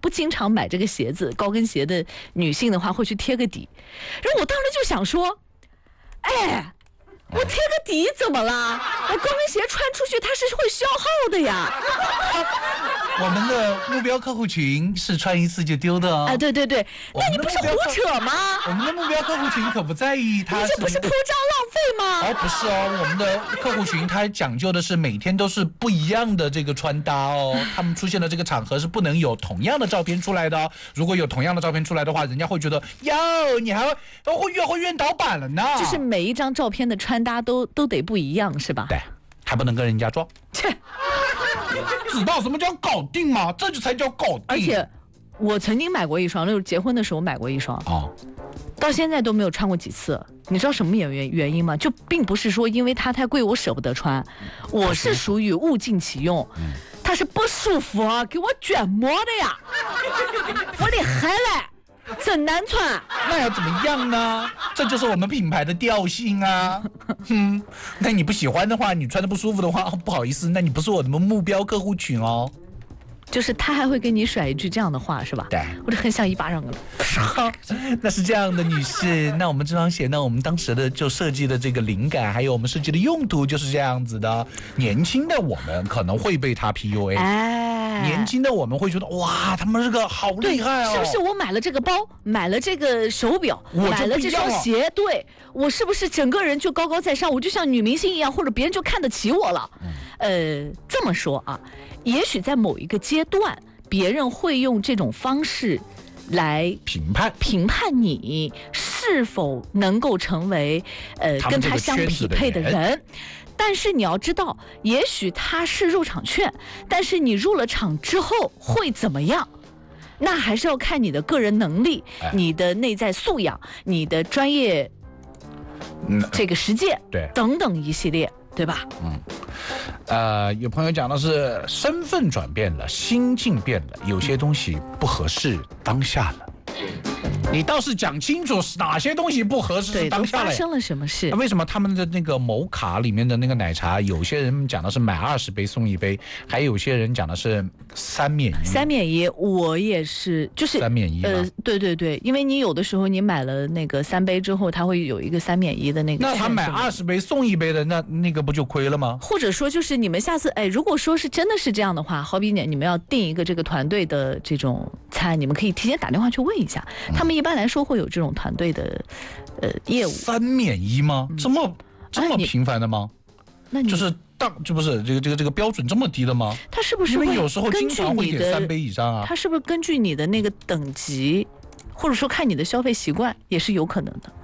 不经常买这个鞋子，高跟鞋的女性的话会去贴个底。然后我当时就想说，哎，我贴个底怎么了？我高跟鞋穿出去它是会消耗的呀。 我们的目标客户群是穿一次就丢的哦。 啊，对对对，那你不是胡扯吗？ 我们的目标客户群可不在意它。 你这不是铺张浪费吗？ 哦，不是哦，我们的客户群它讲究的是每天都是不一样的这个穿搭哦。他们出现的这个场合是不能有同样的照片出来的哦。如果有同样的照片出来的话，人家会觉得哟，你还会怨导板了呢。 就是每一张照片的穿搭都得不一样，是吧？ 对，还不能跟人家装。 切。 知道什么叫搞定吗？这就才叫搞定。 而且我曾经买过一双，就是结婚的时候买过一双，到现在都没有穿过几次。你知道什么原因吗？就并不是说因为它太贵我舍不得穿，我是属于物尽其用，它是不舒服啊，给我卷膜的呀，我的海嘞。真难穿， 那要怎么样呢？这就是我们品牌的调性啊。那你不喜欢的话，你穿的不舒服的话，不好意思，那你不是我的目标客户群哦。 就是他还会跟你甩一句这样的话，是吧？ 对， 我就很想一巴掌。 那是这样的，女士，那我们这双鞋呢，我们当时的就设计的这个灵感，还有我们设计的用途就是这样子的。年轻的我们可能会被他 PUA，年轻的我们会觉得哇，他们这个好厉害哦， 是不是？我买了这个包，买了这个手表，买了这双鞋，对，我是不是整个人就高高在上？我就像女明星一样，或者别人就看得起我了？这么说啊，也许在某一个阶段，别人会用这种方式来评判你是否能够成为跟他相匹配的人。但是你要知道，也许他是入场券，但是你入了场之后会怎么样？那还是要看你的个人能力、你的内在素养、你的专业这个实践， 对， 等等一系列，对吧？ 有朋友讲的是身份转变了，心境变了，有些东西不合适当下了。你倒是讲清楚哪些东西不合适是当下了。 发生了什么事？ 为什么他们的那个某卡里面的那个奶茶，有些人讲的是买20杯送1杯，还有些人讲的是3免1。 3免1，我也是，就是 3免1。 对对对，因为你有的时候你买了那个3杯之后，它会有一个3免1的那个。 那他买20杯送1杯的，那个不就亏了吗？ 或者说就是你们下次如果说是真的是这样的话，好比你们要订一个这个团队的这种餐，你们可以提前打电话去问一下，他们一般来说会有这种团队的业务。 3免1吗？这么频繁的吗？ 那你就是就不是这个标准这么低的吗？ 他是不是会因为有时候经常会点3杯以上啊？ 他是不是根据你的那个等级，或者说看你的消费习惯，也是有可能的？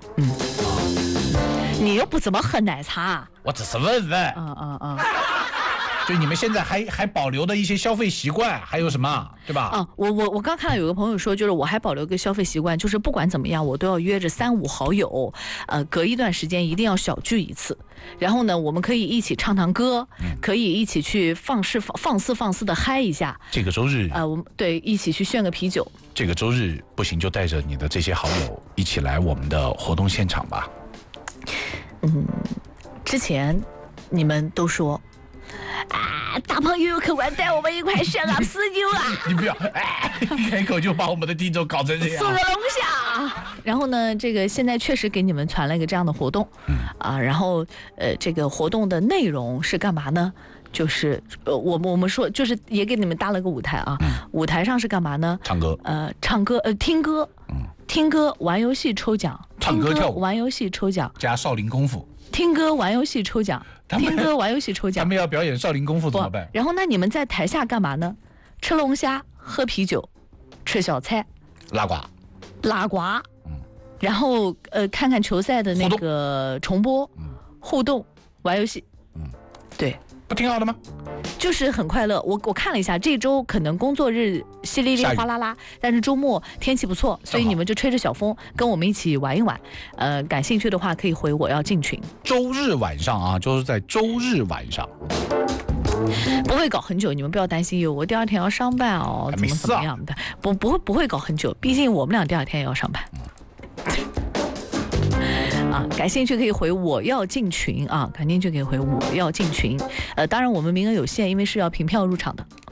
你又不怎么喝奶茶， 我只是问问。就你们现在还保留的一些消费习惯还有什么，对吧？ 我刚看到有个朋友说，就是我还保留个消费习惯，就是不管怎么样，我都要约着3、5好友，隔一段时间一定要小聚一次。然后呢，我们可以一起唱唱歌，可以一起去放肆的嗨一下。 这个周日， 我们对一起去炫个啤酒。 这个周日不行，就带着你的这些好友一起来我们的活动现场吧。 之前你们都说。大朋友可完带我们一块炫啊4牛啊！ 你不要开口就把我们的听众搞成这样。 送个龙虾。然后呢，这个现在确实给你们传了一个这样的活动，然后这个活动的内容是干嘛呢？就是我们说就是也给你们搭了个舞台啊，舞台上是干嘛呢？ 唱歌， 听歌，玩游戏抽奖， 唱歌跳舞， 玩游戏抽奖， 加少林功夫。 听歌玩游戏抽奖，听歌玩游戏抽奖。 他们要表演少林功夫怎么办？ 然后那你们在台下干嘛呢？吃龙虾，喝啤酒，吃小菜，拉呱，然后看看球赛的那个重播，互动，玩游戏，对。 不挺好的吗？ 就是很快乐。我看了一下，这周可能工作日淅沥沥哗啦啦，但是周末天气不错，所以你们就吹着小风跟我们一起玩一玩。感兴趣的话可以回我要进群。 周日晚上啊，就是在周日晚上， 不会搞很久，你们不要担心，我第2天要上班哦，怎么样的？不会搞很久，毕竟我们俩第2天也要上班。感兴趣可以回我要进群啊，感兴趣可以回我要进群。当然我们名额有限，因为是要凭票入场的。